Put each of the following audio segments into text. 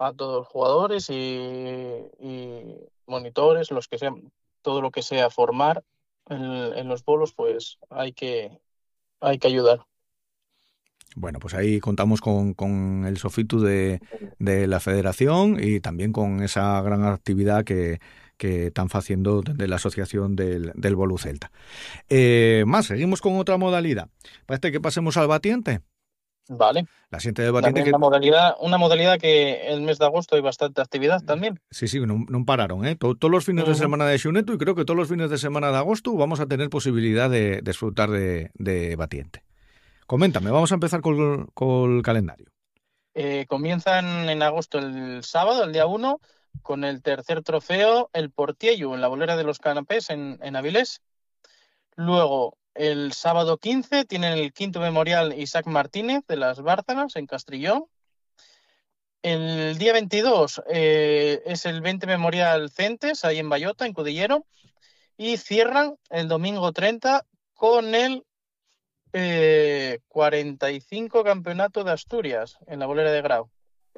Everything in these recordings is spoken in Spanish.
a todos los jugadores y monitores, los que sean, todo lo que sea formar en los bolos, pues hay que ayudar. Bueno, pues ahí contamos con el Sofitu de la Federación y también con esa gran actividad que están haciendo desde la asociación del Bolu Celta. Más, seguimos con otra modalidad. Parece que pasemos al batiente. Vale. La siguiente del batiente También que... una modalidad que el mes de agosto hay bastante actividad también. Sí, sí, no pararon, ¿eh? Todos los fines de Ujú. semana de Xunetu y creo que todos los fines de semana de agosto vamos a tener posibilidad de disfrutar de batiente. Coméntame, vamos a empezar con el calendario. Comienzan en agosto el sábado, el día 1, con el tercer trofeo, el Portiello, en la bolera de los canapés en Avilés. Luego, el sábado 15, tienen el quinto memorial Isaac Martínez de las Bárcenas en Castrillón. El día 22 es el 20 memorial Centes, ahí en Bayota, en Cudillero. Y cierran el domingo 30 con el 45 Campeonato de Asturias en la bolera de Grau.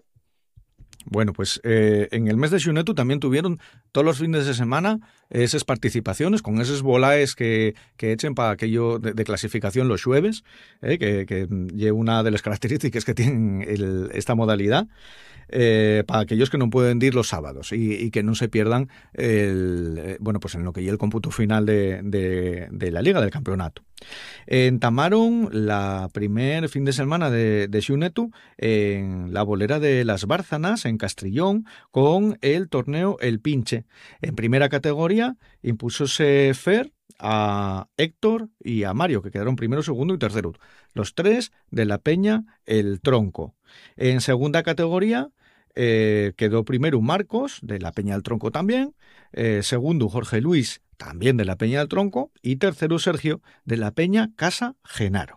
Bueno, pues en el mes de Xunetu también tuvieron todos los fines de semana esas participaciones con esos volaes que echen para aquello de clasificación los jueves, que lleva una de las características que tienen esta modalidad. Para aquellos que no pueden ir los sábados y que no se pierdan bueno, pues en lo que ya el cómputo final de la liga del campeonato. Entamaron la primer fin de semana de Xunetu en la bolera de las Bárcenas en Castrillón con el torneo El Pinche. En primera categoría impusóse Fer a Héctor y a Mario, que quedaron primero, segundo y tercero. Los tres de la Peña El Tronco. En segunda categoría quedó primero Marcos, de la Peña del Tronco también, segundo Jorge Luis, también de la Peña del Tronco, y tercero Sergio, de la Peña Casa Genaro.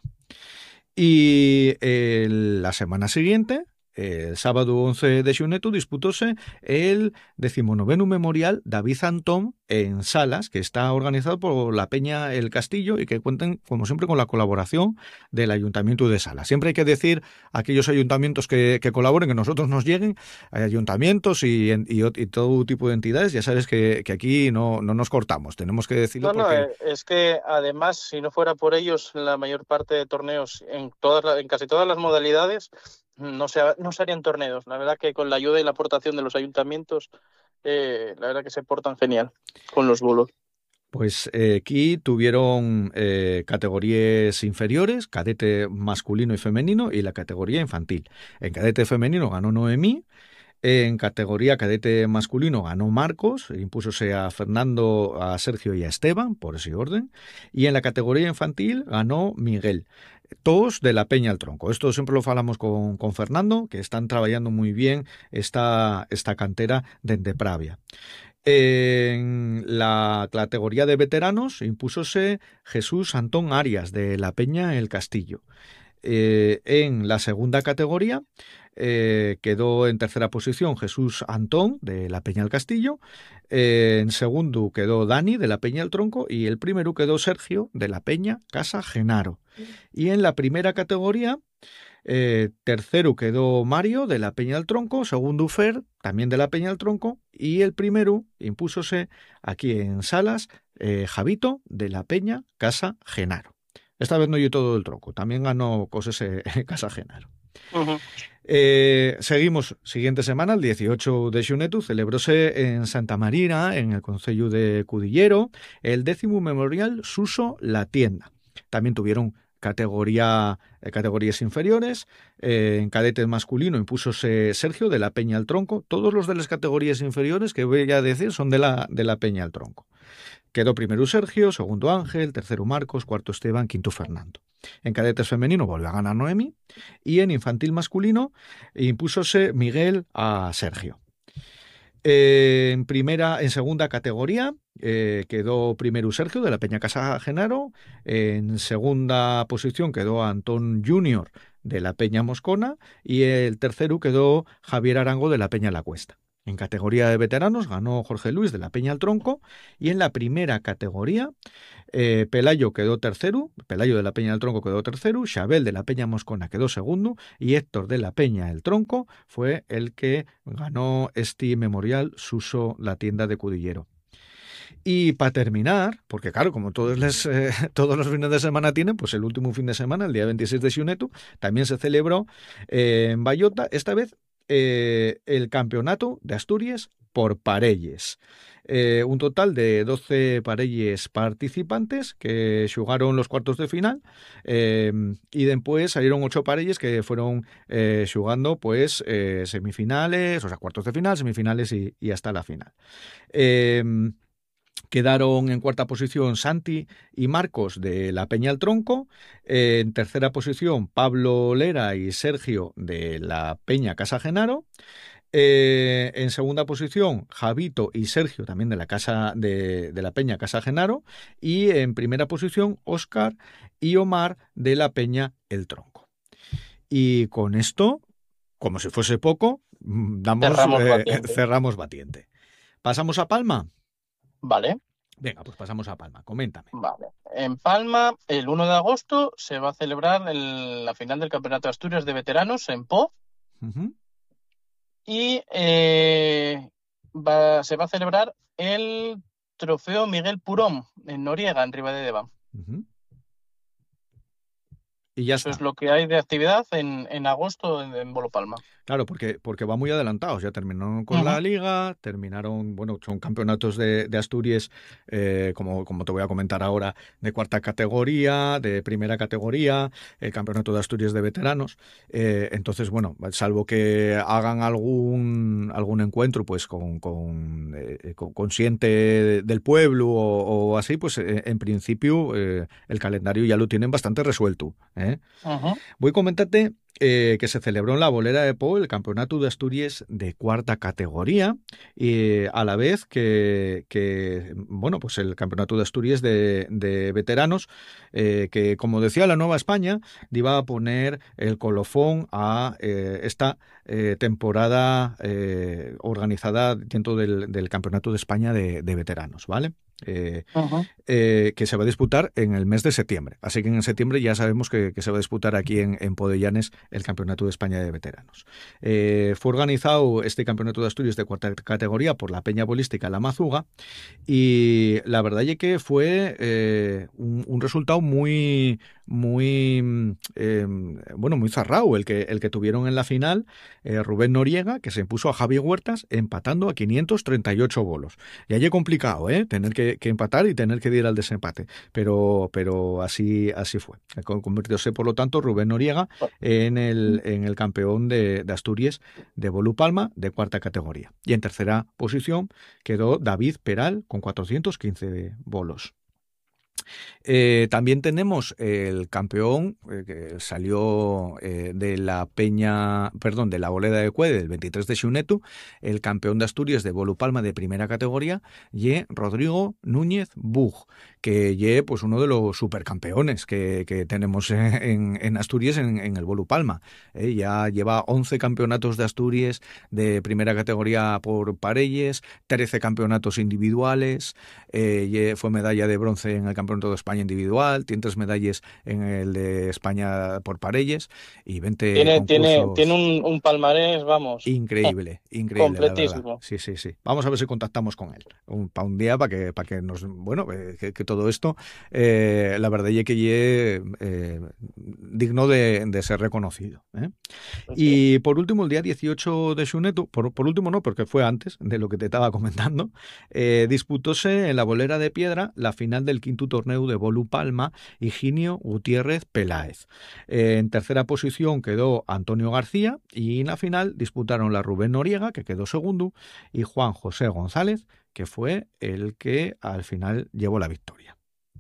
Y la semana siguiente, el sábado 11 de Xunetu, disputóse el 19º Memorial David Antón en Salas, que está organizado por la Peña El Castillo y que cuentan, como siempre, con la colaboración del Ayuntamiento de Salas. Siempre hay que decir a aquellos ayuntamientos que colaboren, que nosotros nos lleguen, hay ayuntamientos y todo tipo de entidades. Ya sabes que aquí no nos cortamos, tenemos que decirlo No, no, porque es que además, si no fuera por ellos, la mayor parte de torneos en casi todas las modalidades no se harían torneos. La verdad que con la ayuda y la aportación de los ayuntamientos, la verdad que se portan genial con los bolos. pues aquí tuvieron categorías inferiores, cadete masculino y femenino, y la categoría infantil. En cadete femenino ganó Noemí, en categoría cadete masculino ganó Marcos, impúsose a Fernando, a Sergio y a Esteban, por ese orden, y en la categoría infantil ganó Miguel. Todos de la Peña al Tronco. Esto siempre lo falamos con Fernando, que están trabajando muy bien esta cantera de Pravia. En la categoría de veteranos impúsose Jesús Antón Arias de la Peña El Castillo. En la segunda categoría quedó en tercera posición Jesús Antón de la Peña El Castillo. En segundo quedó Dani de la Peña El Tronco y el primero quedó Sergio de la Peña Casa Genaro. Y en la primera categoría tercero quedó Mario de la Peña del Tronco, segundo Fer, también de la Peña del Tronco, y el primero impúsose aquí en Salas, Javito de la Peña Casa Genaro. Esta vez no yo todo el tronco, también ganó cosas Casa Genaro. Ujú. Seguimos, siguiente semana, el 18 de Xunetu, celebróse en Santa Marina, en el concello de Cudillero, el 10º Memorial Suso La Tienda. También tuvieron categorías inferiores. En cadete masculino impúsose Sergio de la Peña al Tronco. Todos los de las categorías inferiores que voy a decir son de la Peña al Tronco. Quedó primero Sergio, segundo Ángel, tercero Marcos, cuarto Esteban, quinto Fernando. En cadetes femenino volvió a ganar Noemi y en infantil masculino impúsose Miguel a Sergio. En segunda categoría quedó primero Sergio de la Peña Casa Genaro. En segunda posición quedó Antón Junior de la Peña Moscona y el tercero quedó Javier Arango de la Peña La Cuesta. En categoría de veteranos ganó Jorge Luis de la Peña al Tronco y en la primera categoría Pelayo quedó tercero, Pelayo de la Peña del Tronco quedó tercero, Xabel de la Peña Moscona quedó segundo y Héctor de la Peña el Tronco fue el que ganó este memorial Suso la tienda de Cudillero. Y para terminar, porque claro, como todos los fines de semana tienen, pues el último fin de semana, el día 26 de Xunetu, también se celebró en Ballota, esta vez el campeonato de Asturias por parelles. Un total de 12 parelles participantes que jugaron los cuartos de final y después salieron 8 parelles que fueron jugando pues semifinales, o sea, cuartos de final, semifinales y hasta la final. Quedaron en cuarta posición Santi y Marcos de la Peña al Tronco. En tercera posición Pablo Lera y Sergio de la Peña Casa Genaro. En segunda posición Javito y Sergio también de la casa de la Peña Casa Genaro. Y en primera posición Óscar y Omar de la Peña El Tronco. Y con esto, como si fuese poco, cerramos batiente. ¿Pasamos a Palma? Vale. Venga, pues pasamos a Palma. Coméntame. Vale. En Palma, el 1 de agosto se va a celebrar la final del Campeonato de Asturias de Veteranos en Po. Y se va a celebrar el Trofeo Miguel Purón en Noriega, en Ribadedeva. Y ya Eso está. es lo que hay de actividad en agosto en Bolo Palma. Claro, porque va muy adelantados. Ya terminaron con la liga, terminaron, bueno, son campeonatos de Asturias, como te voy a comentar ahora, de cuarta categoría, de primera categoría, el campeonato de Asturias de veteranos. Entonces, bueno, salvo que hagan algún encuentro, pues con siente del pueblo o así, pues en principio el calendario ya lo tienen bastante resuelto. Voy a comentarte que se celebró en la Bolera de Po el Campeonato de Asturias de cuarta categoría y a la vez que bueno, pues el Campeonato de Asturias de veteranos que, como decía la Nueva España, iba a poner el colofón a esta temporada organizada dentro del Campeonato de España de veteranos, ¿vale? Que se va a disputar en el mes de septiembre. Así que en septiembre ya sabemos que se va a disputar aquí en Podellanes el Campeonato de España de Veteranos. Fue organizado este Campeonato de Asturias de cuarta categoría por la Peña Bolística La Mazuga y la verdad es que fue un resultado muy cerrado el que tuvieron en la final Rubén Noriega, que se impuso a Javi Huertas empatando a 538 bolos. Y allí complicado, tener que empatar y tener que ir al desempate, pero así fue. Convirtióse, por lo tanto, Rubén Noriega en el campeón de Asturias de Bolu Palma de cuarta categoría. Y en tercera posición quedó David Peral con 415 bolos. También tenemos el campeón que salió de la Peña, perdón, de la Boleda de Cuede del 23 de Xunetu, el campeón de Asturias de Bolu Palma de primera categoría, y Rodrigo Núñez Bug, que es pues uno de los supercampeones que tenemos en Asturias en el Bolu Palma. Ya lleva 11 campeonatos de Asturias de primera categoría por parelles, 13 campeonatos individuales, fue medalla de bronce en el Campeonato de España individual, tiene 3 medallas en el de España por parelles y 20 concursos. Tiene un palmarés, vamos. Increíble, completísimo. La verdad. Sí. Vamos a ver si contactamos con él para un día para que nos, bueno, que todo esto, la verdad es que digno de ser reconocido. Y por último, el día 18 de Xunetu, por último no, porque fue antes de lo que te estaba comentando, disputóse en la Bolera de Piedra la final del quinto torneo de Bolu Palma, Higinio Gutiérrez Peláez. En tercera posición quedó Antonio García y en la final disputaron la Rubén Noriega, que quedó segundo, y Juan José González, que fue el que al final llevó la victoria.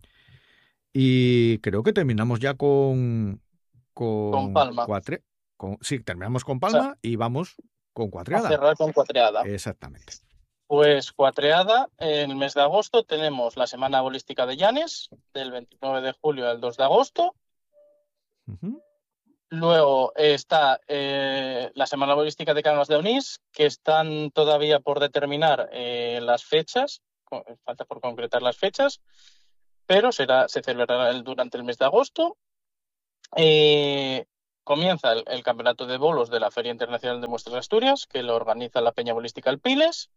Y creo que terminamos ya con Palma. Sí, terminamos con Palma, o sea, y vamos con Cuatreada. A cerrar con Cuatreada. Exactamente. Pues Cuatreada, en el mes de agosto tenemos la Semana Bolística de Llanes, del 29 de julio al 2 de agosto. Luego está la Semana Bolística de Cangas de Onís, que están todavía por determinar las fechas, falta por concretar las fechas, pero se celebrará durante el mes de agosto. Eh, Comienza el Campeonato de Bolos de la Feria Internacional de Muestras de Asturias, que lo organiza la Peña Bolística El Piles.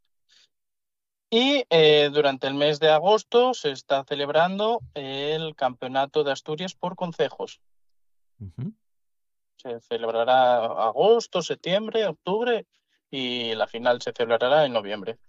Y durante el mes de agosto se está celebrando el Campeonato de Asturias por concejos. Ujú. Se celebrará agosto, septiembre, octubre y la final se celebrará en noviembre.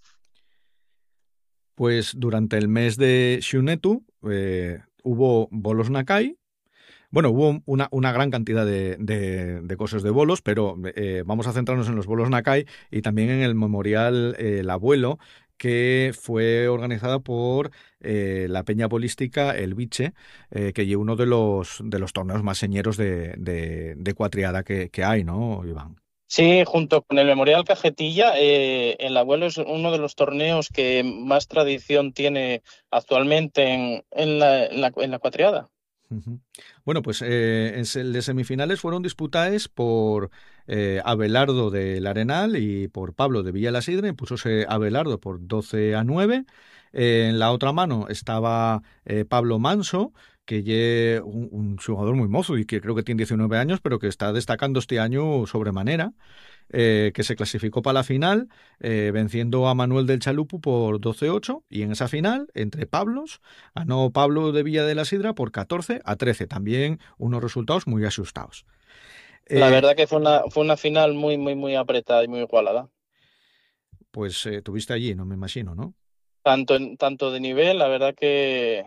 Pues durante el mes de Xunetu hubo bolos Nakai. Bueno, hubo una gran cantidad de cosas de bolos, pero vamos a centrarnos en los bolos Nakai y también en el memorial El Abuelo, que fue organizada por la Peña Bolística El Biche, que lleva uno de los torneos más señeros de cuatriada que hay, ¿no, Iván? Sí, junto con el Memorial Cajetilla, el Abuelo es uno de los torneos que más tradición tiene actualmente en la cuatriada. Ujú. Bueno, pues el de semifinales fueron disputadas por Abelardo del Arenal y por Pablo de Villa la Sidra. Impusóse Abelardo por 12-9. En la otra mano estaba Pablo Manso, que es un jugador muy mozo y que creo que tiene 19 años, pero que está destacando este año sobremanera, que se clasificó para la final, venciendo a Manuel del Chalupu por 12-8, y en esa final, entre Pablos, ganó Pablo de Villa de la Sidra por 14-13, también unos resultados muy asustados. La Eh, verdad que fue una final muy, muy, muy apretada y muy igualada. pues tuviste allí, no me imagino, ¿no? Tanto de nivel, la verdad que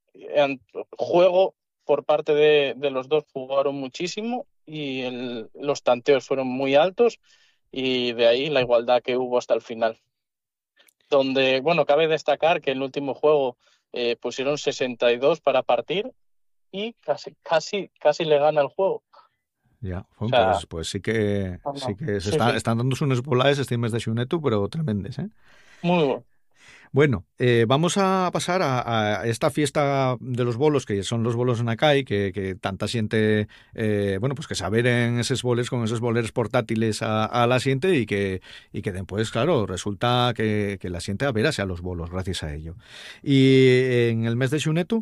juego por parte de los dos jugaron muchísimo y los tanteos fueron muy altos y de ahí la igualdad que hubo hasta el final. Donde, bueno, cabe destacar que en el último juego pusieron 62 para partir y casi le gana el juego. Ya, O bueno, sea, pues sí que sí, sí, están dando unos volaes este mes de Xunetu, pero tremendes, ¿eh? muy bueno. Bueno, vamos a pasar a esta fiesta de los bolos, que son los bolos Nakai, que tanta siente, bueno, pues que saber esos boles con esos boleros portátiles a la siente y que después, claro, resulta que la siente a ver hacia los bolos gracias a ello. Y en el mes de Xunetu,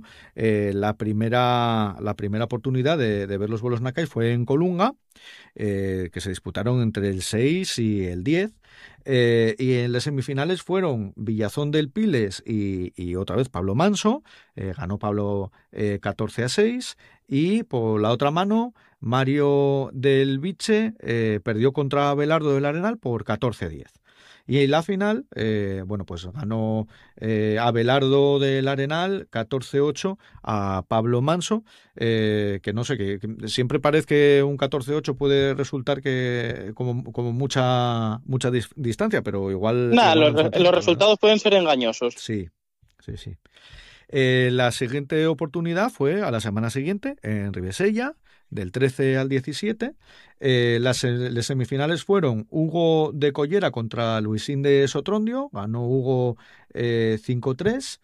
la primera oportunidad de ver los bolos Nakai fue en Colunga, que se disputaron entre el 6 y el 10. Y en las semifinales fueron Villazón del Piles y otra vez Pablo Manso. Ganó Pablo 14-6. Y por la otra mano, Mario del Biche perdió contra Abelardo del Arenal por 14-10. Y en la final, bueno, pues ganó Abelardo del Arenal 14-8 a Pablo Manso, que no sé, que siempre parece que un 14-8 puede resultar que como mucha distancia, pero igual, Nada, igual los, no fue los tanto, ¿verdad? resultados pueden ser engañosos. Sí, sí, sí. La siguiente oportunidad fue a la semana siguiente en Ribesella, del 13 al 17. Las semifinales fueron Hugo de Collera contra Luisín de Sotrondio. Ganó Hugo 5-3.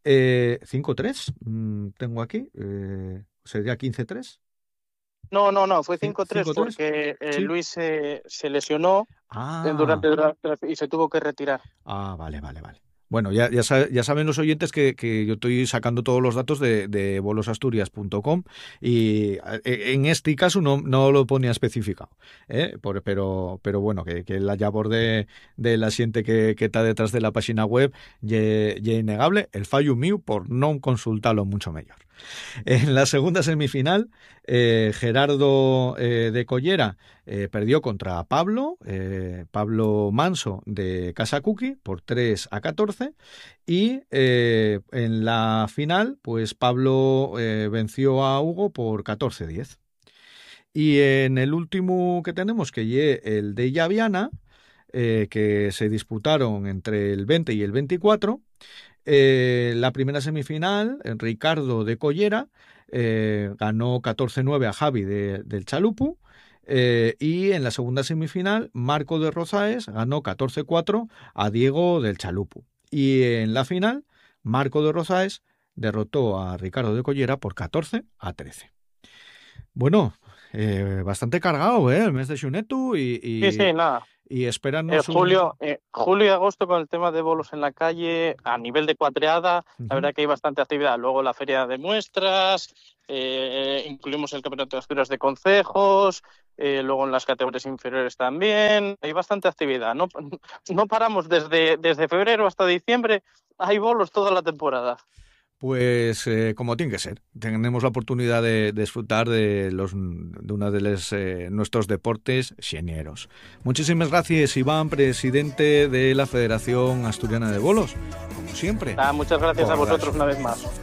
5-3, tengo aquí. Sería 15-3. No, fue 5-3 5-3. porque Sí. Luis se lesionó Ah, y se tuvo que retirar. vale, vale, vale. Bueno, ya saben los oyentes que yo estoy sacando todos los datos de bolosasturias.com y en este caso no lo ponía especificado, ¿eh? Pero bueno, que la labor de la gente que está detrás de la página web ye innegable, el fallo mío por no consultarlo mucho mejor. En la segunda semifinal, Gerardo de Collera perdió contra Pablo Manso de Casa Cookie por 3-14. Y en la final, pues Pablo venció a Hugo por 14-10. Y en el último que tenemos, que es el de Llaviana, que se disputaron entre el 20 y el 24. La primera semifinal, Ricardo de Collera ganó 14-9 a Javi del Chalupu. Y en la segunda semifinal, Marco de Rozaes ganó 14-4 a Diego del Chalupu. Y en la final, Marco de Rozaes derrotó a Ricardo de Collera por 14-13. Bueno, bastante cargado, el mes de Xunetu Sí, nada. y espéranos Julio y agosto con el tema de bolos en la calle, a nivel de cuadreada, la verdad que hay bastante actividad. Luego la feria de muestras, incluimos el campeonato de Asturias de concejos, luego en las categorías inferiores también, hay bastante actividad. No paramos desde febrero hasta diciembre, hay bolos toda la temporada. Pues como tiene que ser. Tenemos la oportunidad de disfrutar de uno de nuestros deportes xeñeros. Muchísimas gracias, Iván, presidente de la Federación Asturiana de Bolos, como siempre. Muchas gracias a vosotros una vez más.